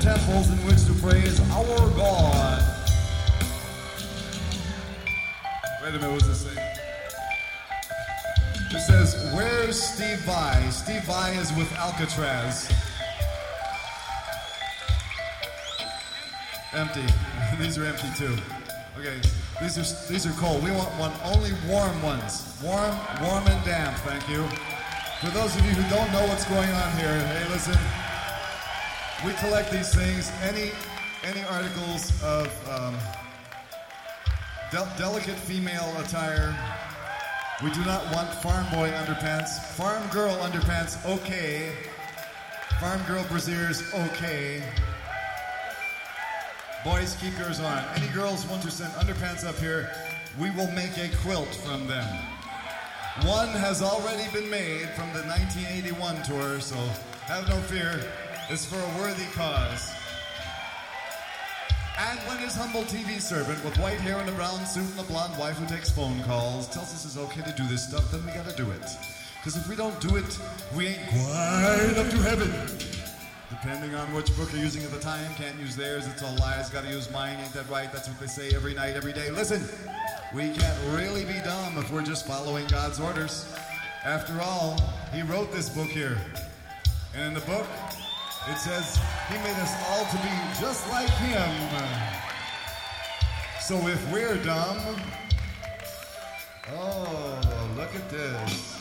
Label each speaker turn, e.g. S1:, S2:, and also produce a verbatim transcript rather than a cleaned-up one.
S1: temples in which to praise our God. Wait a minute, what's this say? It says, where's Steve Vai? Steve Vai is with Alcatraz. Empty. These are empty too. Okay, these are these are cold. We want one only warm ones. Warm, warm and damp. Thank you. For those of you who don't know what's going on here, hey, listen. We collect these things. Any any articles of um, de- delicate female attire. We do not want farm boy underpants. Farm girl underpants, okay. Farm girl brasiers, okay. Boys, keep yours on. Any girls want to send underpants up here, we will make a quilt from them. One has already been made from the nineteen eighty-one tour, so have no fear. It's for a worthy cause. And when his humble T V servant with white hair and a brown suit and a blonde wife who takes phone calls tells us it's okay to do this stuff, then we gotta do it. Because if we don't do it, we ain't quite up to heaven. Depending on which book you're using at the time, can't use theirs, it's all lies, gotta use mine, ain't that right? That's what they say every night, every day. Listen, we can't really be dumb if we're just following God's orders. After all, he wrote this book here. And in the book, it says he made us all to be just like him. So if we're dumb, oh, look at this.